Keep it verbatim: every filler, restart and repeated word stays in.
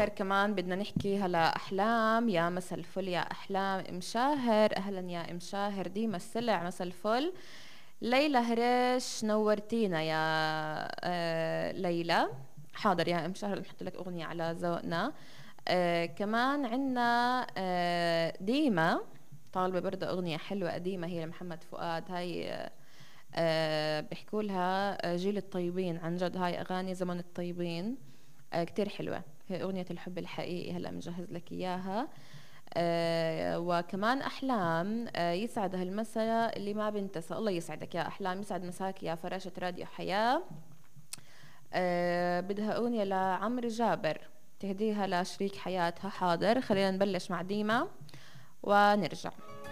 بالاخر كمان بدنا نحكي هلا احلام. يا مسا الفل يا احلام ام شاهر، اهلا يا ام شاهر. ديما السلع مسا الفل. ليلى هريش نورتينا يا آه ليلى. حاضر يا ام شاهر نحط لك اغنيه على ذوقنا. آه كمان عنا آه ديما طالبه برضه اغنيه حلوه قديمه هي لمحمد فؤاد. هاي آه آه بيحكوا لها آه، جيل الطيبين. عن جد هاي اغاني زمن الطيبين آه كتير حلوة. هي أغنية الحب الحقيقي، هلأ مجهز لك إياها. آه وكمان أحلام آه يسعد هالمساء اللي ما بنتسى. الله يسعدك يا أحلام، يسعد مساك يا فراشة راديو حياة. آه بدها أغنية لعمرو جابر تهديها لشريك حياتها. حاضر، خلينا نبلش مع ديما ونرجع.